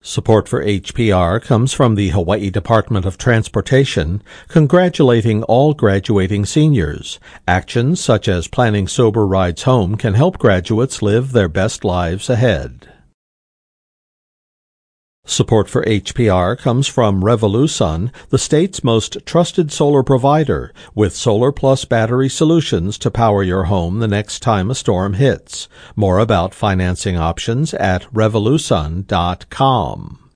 Support for HPR comes from the Hawaii Department of Transportation, congratulating all graduating seniors. Actions such as planning sober rides home can help graduates live their best lives ahead. Support for HPR comes from Revolusun, the state's most trusted solar provider, with Solar Plus battery solutions to power your home the next time a storm hits. More about financing options at revolusun.com.